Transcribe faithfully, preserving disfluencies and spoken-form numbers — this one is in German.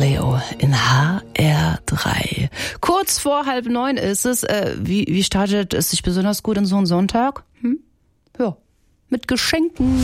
Galileo in H R drei. Kurz vor halb neun ist es. Äh, wie, wie startet es sich besonders gut in so einen Sonntag? Hm? Ja, mit Geschenken.